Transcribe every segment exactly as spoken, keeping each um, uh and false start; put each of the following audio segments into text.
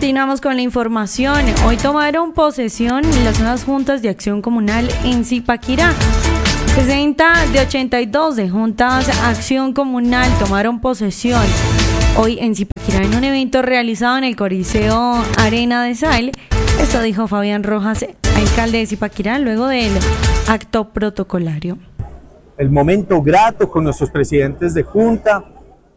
Continuamos con la información. Hoy tomaron posesión las nuevas juntas de acción comunal en Zipaquirá. sesenta de ochenta y dos de juntas acción comunal tomaron posesión hoy en Zipaquirá en un evento realizado en el Coliseo Arena de Sal. Esto dijo Fabián Rojas, alcalde de Zipaquirá, luego del acto protocolario. El momento grato con nuestros presidentes de junta,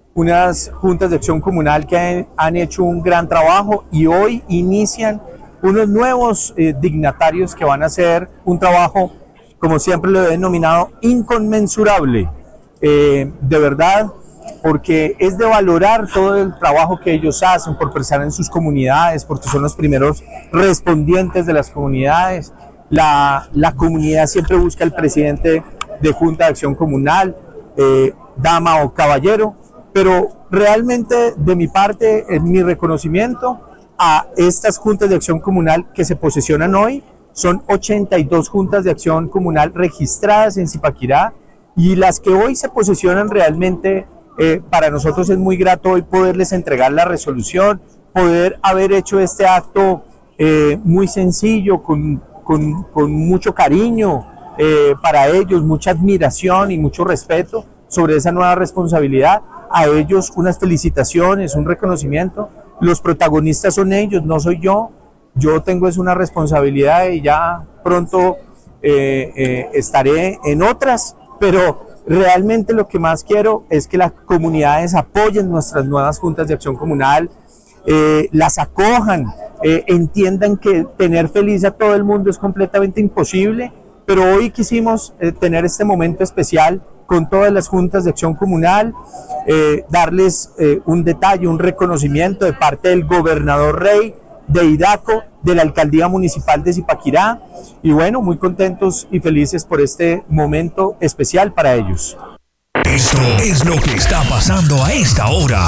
unas juntas de acción comunal que han hecho un gran trabajo y hoy inician unos nuevos eh, dignatarios que van a hacer un trabajo, como siempre lo he denominado, inconmensurable, eh, de verdad, porque es de valorar todo el trabajo que ellos hacen por prestar en sus comunidades, porque son los primeros respondientes de las comunidades. La, la comunidad siempre busca al presidente de Junta de Acción Comunal, eh, dama o caballero, pero realmente de mi parte, en mi reconocimiento a estas juntas de acción comunal que se posesionan hoy, son ochenta y dos juntas de acción comunal registradas en Zipaquirá, y las que hoy se posesionan realmente, eh, para nosotros es muy grato hoy poderles entregar la resolución, poder haber hecho este acto eh, muy sencillo, con, con, con mucho cariño eh, para ellos, mucha admiración y mucho respeto sobre esa nueva responsabilidad. A ellos unas felicitaciones, un reconocimiento. Los protagonistas son ellos, no soy yo. Yo tengo es una responsabilidad y ya pronto eh, eh, estaré en otras, pero realmente lo que más quiero es que las comunidades apoyen nuestras nuevas juntas de acción comunal, eh, las acojan, eh, entiendan que tener feliz a todo el mundo es completamente imposible, pero hoy quisimos eh, tener este momento especial con todas las juntas de acción comunal, eh, darles eh, un detalle, un reconocimiento de parte del gobernador Rey, de IDACO, de la Alcaldía Municipal de Zipaquirá, y bueno, muy contentos y felices por este momento especial para ellos. Esto es lo que está pasando a esta hora.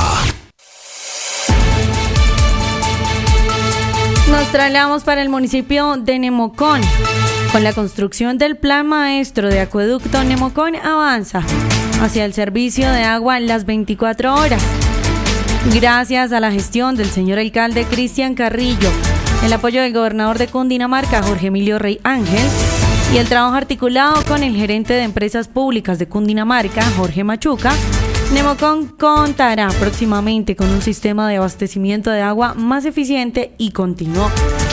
Nos trasladamos para el municipio de Nemocón. Con la construcción del Plan Maestro de Acueducto, Nemocón avanza hacia el servicio de agua las veinticuatro horas. Gracias a la gestión del señor alcalde Cristian Carrillo, el apoyo del gobernador de Cundinamarca, Jorge Emilio Rey Ángel, y el trabajo articulado con el gerente de Empresas Públicas de Cundinamarca, Jorge Machuca, Nemocón contará próximamente con un sistema de abastecimiento de agua más eficiente y continuo.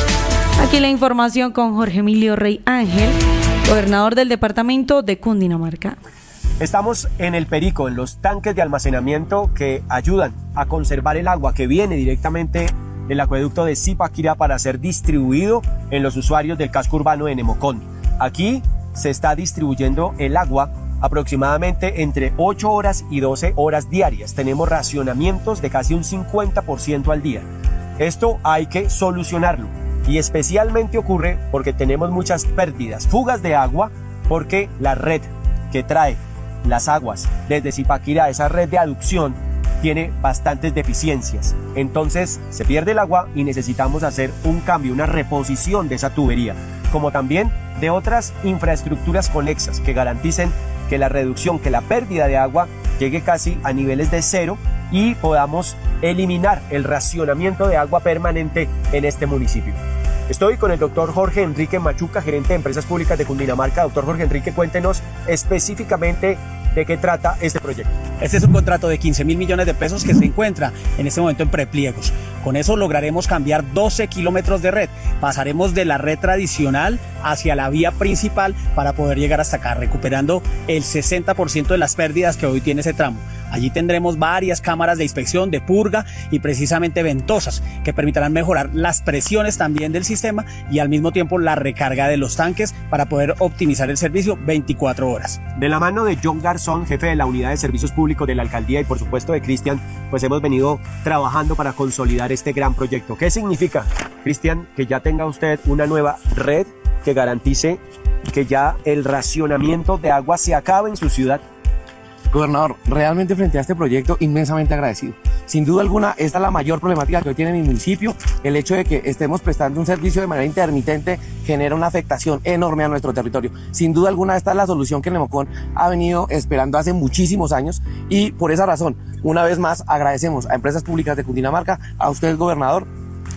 Aquí la información con Jorge Emilio Rey Ángel, gobernador del departamento de Cundinamarca. Estamos en el Perico, en los tanques de almacenamiento que ayudan a conservar el agua que viene directamente del acueducto de Zipaquirá para ser distribuido en los usuarios del casco urbano de Nemocón. Aquí se está distribuyendo el agua aproximadamente entre ocho horas y doce horas diarias. Tenemos racionamientos de casi un cincuenta por ciento al día. Esto hay que solucionarlo. Y especialmente ocurre porque tenemos muchas pérdidas, fugas de agua, porque la red que trae las aguas desde Zipaquirá, esa red de aducción, tiene bastantes deficiencias. Entonces se pierde el agua y necesitamos hacer un cambio, una reposición de esa tubería, como también de otras infraestructuras conexas que garanticen que la reducción, que la pérdida de agua llegue casi a niveles de cero y podamos eliminar el racionamiento de agua permanente en este municipio. Estoy con el doctor Jorge Enrique Machuca, gerente de Empresas Públicas de Cundinamarca. Doctor Jorge Enrique, cuéntenos específicamente de qué trata este proyecto. Este es un contrato de quince mil millones de pesos que se encuentra en este momento en prepliegos. Con eso lograremos cambiar doce kilómetros de red. Pasaremos de la red tradicional hacia la vía principal para poder llegar hasta acá, recuperando el sesenta por ciento de las pérdidas que hoy tiene ese tramo. Allí tendremos varias cámaras de inspección, de purga y precisamente ventosas que permitirán mejorar las presiones también del sistema y al mismo tiempo la recarga de los tanques para poder optimizar el servicio veinticuatro horas. De la mano de John Garzón, jefe de la Unidad de Servicios Públicos de la Alcaldía, y por supuesto de Cristian, pues hemos venido trabajando para consolidar este gran proyecto. ¿Qué significa, Cristian, que ya tenga usted una nueva red que garantice que ya el racionamiento de agua se acabe en su ciudad? Gobernador, realmente frente a este proyecto inmensamente agradecido. Sin duda alguna, esta es la mayor problemática que hoy tiene mi municipio. El hecho de que estemos prestando un servicio de manera intermitente genera una afectación enorme a nuestro territorio. Sin duda alguna, esta es la solución que Nemocón ha venido esperando hace muchísimos años y por esa razón, una vez más, agradecemos a Empresas Públicas de Cundinamarca, a usted, gobernador,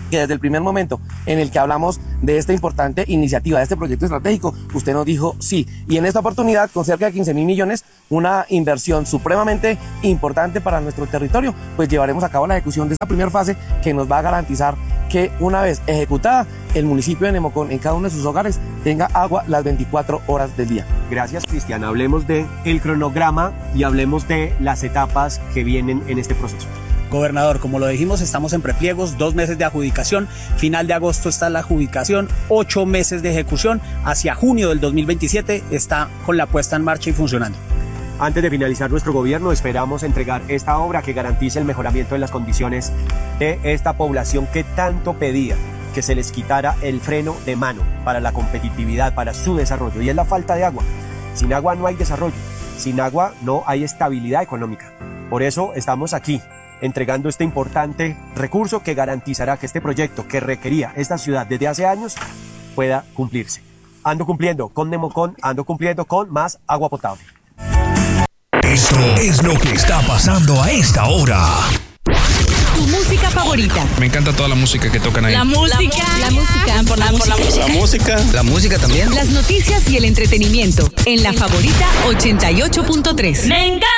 que desde el primer momento en el que hablamos de esta importante iniciativa, de este proyecto estratégico, usted nos dijo sí. Y en esta oportunidad, con cerca de quince mil millones, una inversión supremamente importante para nuestro territorio, pues llevaremos a cabo la ejecución de esta primera fase que nos va a garantizar que una vez ejecutada, el municipio de Nemocón en cada uno de sus hogares tenga agua las veinticuatro horas del día. Gracias, Cristian. Hablemos de el cronograma y hablemos de las etapas que vienen en este proceso. Gobernador, como lo dijimos, estamos en prepliegos, dos meses de adjudicación, final de agosto está la adjudicación, ocho meses de ejecución, hacia junio del dos mil veintisiete está con la puesta en marcha y funcionando. Antes de finalizar nuestro gobierno, esperamos entregar esta obra que garantice el mejoramiento de las condiciones de esta población que tanto pedía que se les quitara el freno de mano para la competitividad, para su desarrollo, y es la falta de agua. Sin agua no hay desarrollo, sin agua no hay estabilidad económica. Por eso estamos aquí, entregando este importante recurso que garantizará que este proyecto que requería esta ciudad desde hace años pueda cumplirse. Ando cumpliendo con Nemocón, ando cumpliendo con más agua potable. Esto es lo que está pasando a esta hora. Tu música favorita. Me encanta toda la música que tocan ahí. La música. La música. Por la, música. La música. La música también. Las noticias y el entretenimiento en La Favorita ochenta y ocho punto tres. ¡Me encanta!